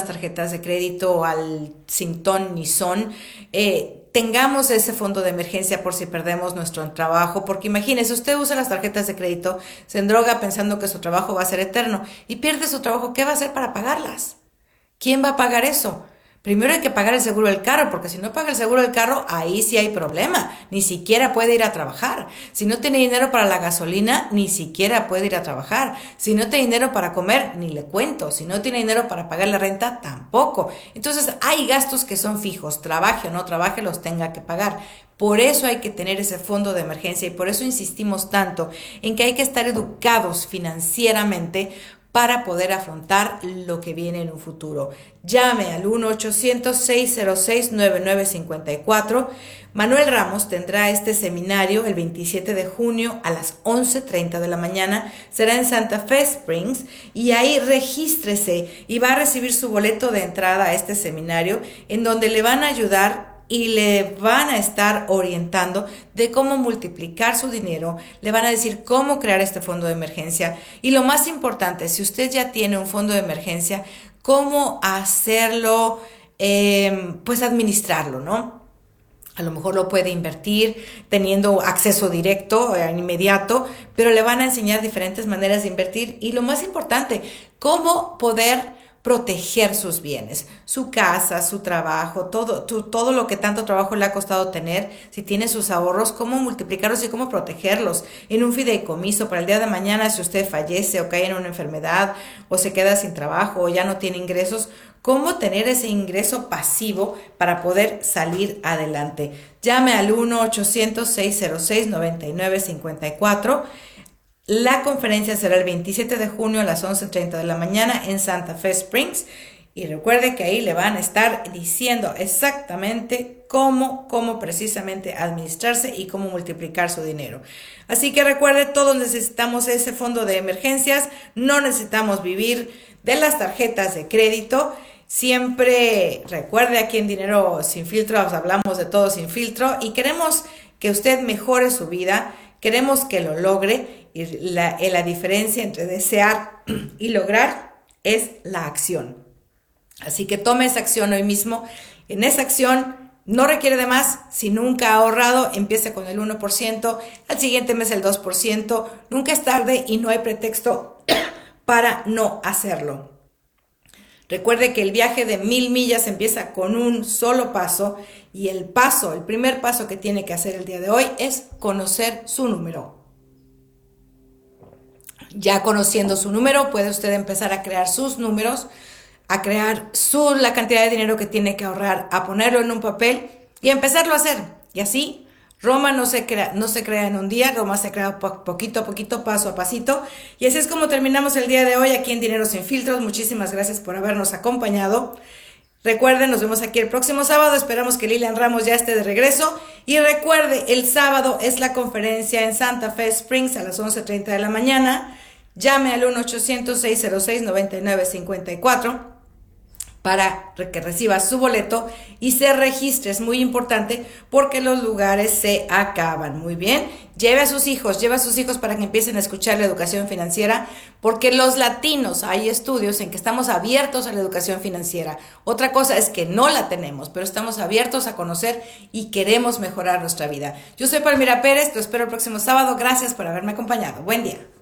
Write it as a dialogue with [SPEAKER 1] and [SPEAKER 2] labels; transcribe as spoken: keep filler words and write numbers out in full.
[SPEAKER 1] las tarjetas de crédito al sin ton ni son. Eh, tengamos ese fondo de emergencia por si perdemos nuestro trabajo, porque imagínese, usted usa las tarjetas de crédito, se endroga pensando que su trabajo va a ser eterno y pierde su trabajo. ¿Qué va a hacer para pagarlas? ¿Quién va a pagar eso? Primero hay que pagar el seguro del carro, porque si no paga el seguro del carro, ahí sí hay problema. Ni siquiera puede ir a trabajar. Si no tiene dinero para la gasolina, ni siquiera puede ir a trabajar. Si no tiene dinero para comer, ni le cuento. Si no tiene dinero para pagar la renta, tampoco. Entonces hay gastos que son fijos. Trabaje o no trabaje, los tenga que pagar. Por eso hay que tener ese fondo de emergencia y por eso insistimos tanto en que hay que estar educados financieramente para poder afrontar lo que viene en un futuro. Llame al uno ochocientos, seis cero seis, nueve nueve cinco cuatro. Manuel Ramos tendrá este seminario el veintisiete de junio a las once treinta de la mañana. Será en Santa Fe Springs y ahí regístrese y va a recibir su boleto de entrada a este seminario en donde le van a ayudar y le van a estar orientando de cómo multiplicar su dinero, le van a decir cómo crear este fondo de emergencia y lo más importante, si usted ya tiene un fondo de emergencia, cómo hacerlo, eh, pues administrarlo, ¿no? A lo mejor lo puede invertir teniendo acceso directo, eh, inmediato, pero le van a enseñar diferentes maneras de invertir y lo más importante, cómo poder proteger sus bienes, su casa, su trabajo, todo, tu, todo lo que tanto trabajo le ha costado tener, si tiene sus ahorros, cómo multiplicarlos y cómo protegerlos en un fideicomiso para el día de mañana si usted fallece o cae en una enfermedad o se queda sin trabajo o ya no tiene ingresos, cómo tener ese ingreso pasivo para poder salir adelante. Llame al uno ochocientos, seis cero seis, nueve nueve cinco cuatro. La conferencia será el veintisiete de junio a las once treinta de la mañana en Santa Fe Springs y recuerde que ahí le van a estar diciendo exactamente cómo, cómo precisamente administrarse y cómo multiplicar su dinero. Así que recuerde, todos necesitamos ese fondo de emergencias, no necesitamos vivir de las tarjetas de crédito. Siempre recuerde, aquí en Dinero Sin Filtro hablamos de todo sin filtro y queremos que usted mejore su vida, queremos que lo logre. Y la, la diferencia entre desear y lograr es la acción. Así que tome esa acción hoy mismo. En esa acción no requiere de más. Si nunca ha ahorrado, empiece con el uno por ciento. Al siguiente mes el dos por ciento. Nunca es tarde y no hay pretexto para no hacerlo. Recuerde que el viaje de mil millas empieza con un solo paso. Y el paso, el primer paso que tiene que hacer el día de hoy es conocer su número. Ya conociendo su número, puede usted empezar a crear sus números, a crear su, la cantidad de dinero que tiene que ahorrar, a ponerlo en un papel y a empezarlo a hacer. Y así, Roma no se crea, no se crea en un día, Roma se crea po- poquito a poquito, paso a pasito. Y así es como terminamos el día de hoy aquí en Dinero Sin Filtros. Muchísimas gracias por habernos acompañado. Recuerden, nos vemos aquí el próximo sábado. Esperamos que Lilian Ramos ya esté de regreso. Y recuerde, el sábado es la conferencia en Santa Fe Springs a las once treinta de la mañana. Llame al uno ochocientos, seis cero seis, nueve nueve cinco cuatro para que reciba su boleto y se registre. Es muy importante porque los lugares se acaban. Muy bien. Lleve a sus hijos, lleve a sus hijos para que empiecen a escuchar la educación financiera, porque los latinos, hay estudios en que estamos abiertos a la educación financiera. Otra cosa es que no la tenemos, pero estamos abiertos a conocer y queremos mejorar nuestra vida. Yo soy Palmira Pérez, te espero el próximo sábado. Gracias por haberme acompañado. Buen día.